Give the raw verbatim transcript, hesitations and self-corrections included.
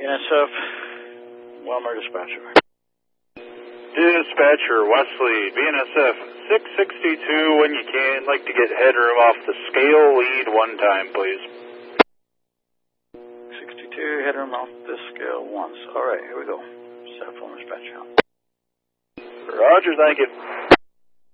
N S F, Wilmer dispatcher. Dispatcher, Wesley, B N S F, six sixty-two when you can. Like to get headroom off the scale, lead one time, please. sixty-two, headroom off the scale once. All right, here we go. Set form dispatcher. Roger, thank you.